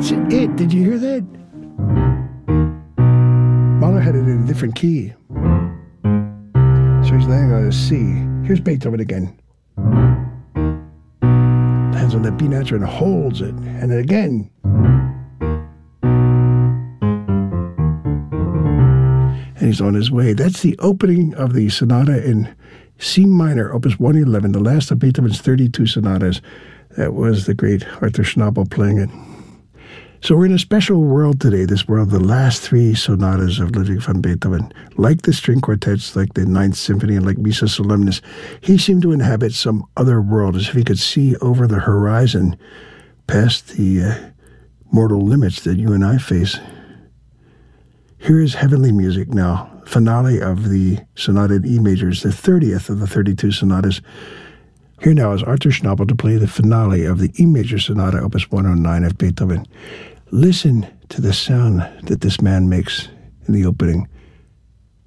That's it. Did you hear that? Mahler had it in a different key. So he's laying on a C. Here's Beethoven again. Hands on that B natural and holds it. And then again. And he's on his way. That's the opening of the sonata in C minor, opus 111, the last of Beethoven's 32 sonatas. That was the great Arthur Schnabel playing it. So we're in a special world today, this world of the last three sonatas of Ludwig van Beethoven. Like the string quartets, like the Ninth Symphony, and like Missa Solemnis, he seemed to inhabit some other world, as if he could see over the horizon past the mortal limits that you and I face. Here is heavenly music now, finale of the sonata in E majors, the 30th of the 32 sonatas. Here now is Arthur Schnabel to play the finale of the E major sonata, opus 109 of Beethoven. Listen to the sound that this man makes in the opening.